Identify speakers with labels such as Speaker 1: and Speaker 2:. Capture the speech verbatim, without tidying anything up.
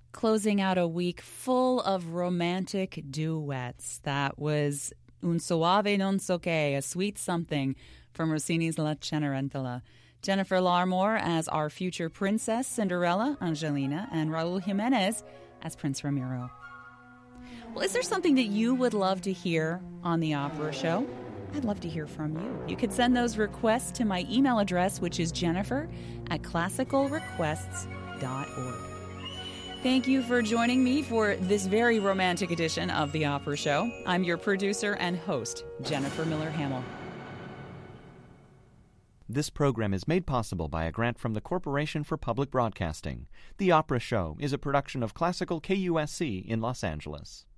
Speaker 1: closing out a week full of romantic duets. That was Un Soave non so che, a sweet something from Rossini's La Cenerentola. Jennifer Larmore as our future princess, Cinderella, Angelina, and Raul Jimenez as Prince Ramiro. Well, is there something that you would love to hear on the Opera Show? I'd love to hear from you. You could send those requests to my email address, which is jennifer at classical requests dot org. Thank you for joining me for this very romantic edition of the Opera Show. I'm your producer and host, Jennifer Miller Hamill.
Speaker 2: This program is made possible by a grant from the Corporation for Public Broadcasting. The Opera Show is a production of Classical K U S C in Los Angeles.